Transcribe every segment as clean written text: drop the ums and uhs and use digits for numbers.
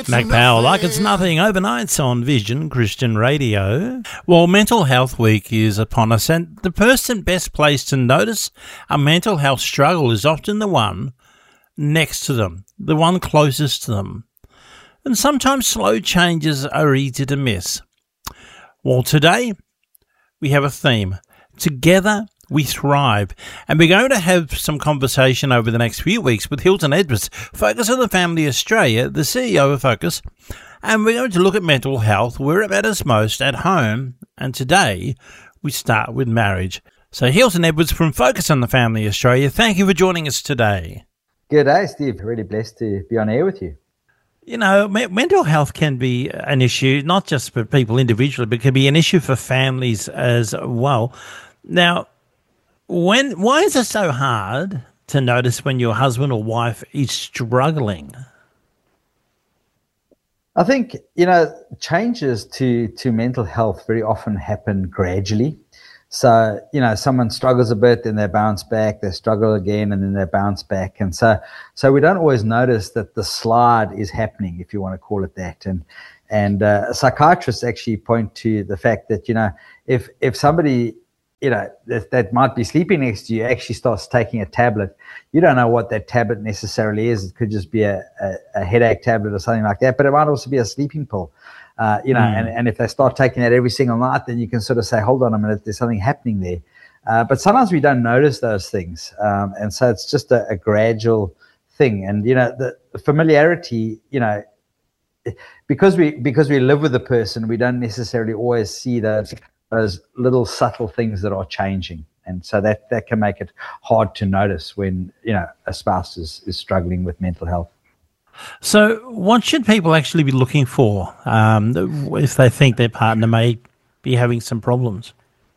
Mac Powell, like it's nothing, overnights on Vision Christian Radio. Well, Mental Health Week is upon us, and the person best placed to notice a mental health struggle is often the one next to them, the one closest to them. And sometimes slow changes are easy to miss. Well, today we have a theme. Together we thrive. And we're going to have some conversation over the next few weeks with Hilton Edwards, Focus on the Family Australia, the CEO of Focus. And we're going to look at mental health, where it matters most, at home. And today we start with marriage. So Hilton Edwards from Focus on the Family Australia, thank you for joining us today. Good day, Steve. Really blessed to be on air with you. You know, mental health can be an issue, not just for people individually, but can be an issue for families as well. Now, why is it so hard to notice when your husband or wife is struggling? I think, changes to mental health very often happen gradually. So, someone struggles a bit, then they bounce back, they struggle again, and then they bounce back. And so we don't always notice that the slide is happening, if you want to call it that. And psychiatrists actually point to the fact that, if somebody, that might be sleeping next to you actually starts taking a tablet, you don't know what that tablet necessarily is. It could just be a headache tablet or something like that, but it might also be a sleeping pill. And if they start taking that every single night, then you can sort of say, hold on a minute, there's something happening there. But sometimes we don't notice those things. And so it's just a gradual thing. And, the familiarity, because we live with the person, we don't necessarily always see those little subtle things that are changing. And so that can make it hard to notice when, a spouse is struggling with mental health. So what should people actually be looking for if they think their partner may be having some problems?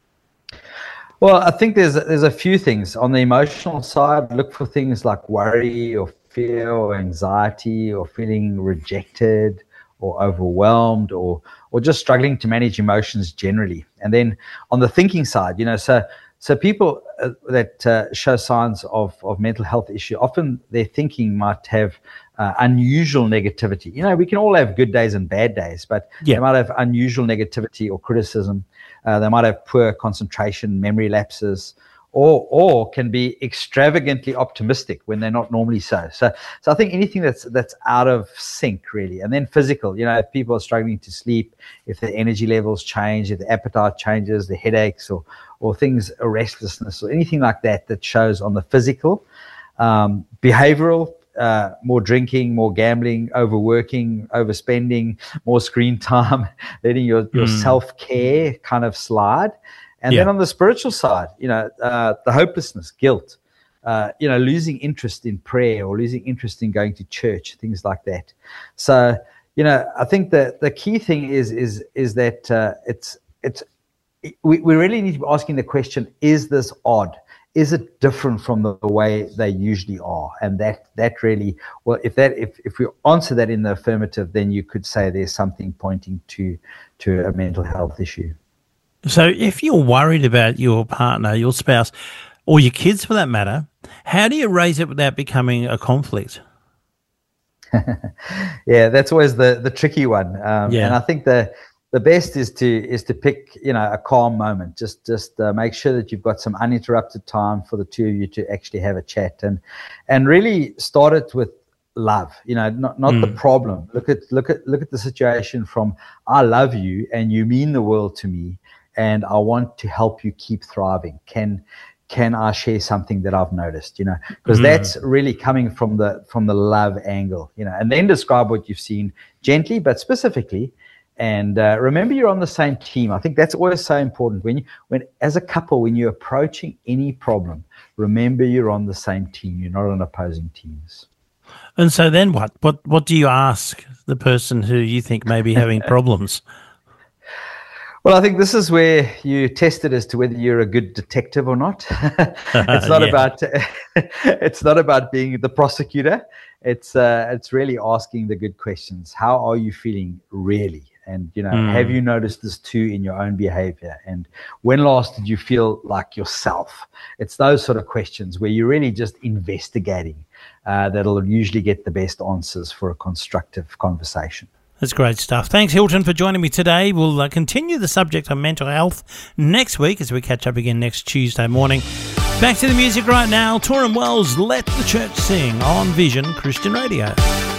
Well, I think there's a few things. On the emotional side, look for things like worry or fear or anxiety or feeling rejected or overwhelmed or just struggling to manage emotions generally. And then on the thinking side, so people that show signs of mental health issue, often their thinking might have unusual negativity. We can all have good days and bad days, but they might have unusual negativity or criticism. They might have poor concentration, memory lapses, or can be extravagantly optimistic when they're not normally so. So I think anything that's out of sync, really. And then physical, if people are struggling to sleep, if their energy levels change, if the appetite changes, the headaches or things, a restlessness or anything like that shows on the physical. Behavioral, more drinking, more gambling, overworking, overspending, more screen time, letting your self-care kind of slide. And then on the spiritual side, the hopelessness, guilt, losing interest in prayer or losing interest in going to church, things like that. So, I think that the key thing is that we really need to be asking the question, is this odd? Is it different from the way they usually are? And that really, well, if we answer that in the affirmative, then you could say there's something pointing to a mental health issue. So if you're worried about your partner, your spouse, or your kids for that matter, how do you raise it without becoming a conflict? Yeah, that's always the tricky one. And I think the best is to pick, a calm moment. Just make sure that you've got some uninterrupted time for the two of you to actually have a chat and really start it with love, not the problem. Look at the situation from, I love you and you mean the world to me, and I want to help you keep thriving. Can I share something that I've noticed, because that's really coming from the love angle, and then describe what you've seen gently, but specifically. And remember, you're on the same team. I think that's always so important. When as a couple, when you're approaching any problem, remember you're on the same team. You're not on opposing teams. And so then what? What do you ask the person who you think may be having problems? Well, I think this is where you test it as to whether you're a good detective or not. It's not about being the prosecutor. It's really asking the good questions. How are you feeling really? And, have you noticed this too in your own behavior? And when last did you feel like yourself? It's those sort of questions where you're really just investigating that'll usually get the best answers for a constructive conversation. That's great stuff. Thanks, Hilton, for joining me today. We'll continue the subject of mental health next week as we catch up again next Tuesday morning. Back to the music right now. Torrin Wells, Let the Church Sing on Vision Christian Radio.